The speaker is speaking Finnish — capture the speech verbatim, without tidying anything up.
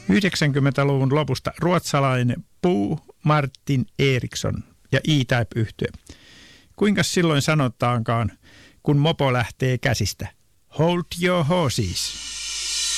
yhdeksänkymmentäluvun lopusta ruotsalainen Bo Martin Eriksson ja E-Type-yhtye. Kuinka silloin sanotaankaan, kun mopo lähtee käsistä? Hold your horses.